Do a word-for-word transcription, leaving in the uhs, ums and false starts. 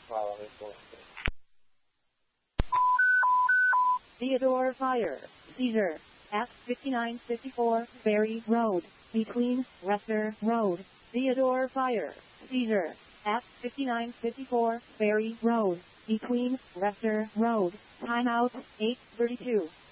Theodore Fire, seizure, at fifty-nine fifty-four Ferry Road, between Wester Road. Theodore Fire, seizure, at fifty-nine fifty-four Ferry Road, between Wester Road. Timeout, eight thirty-two.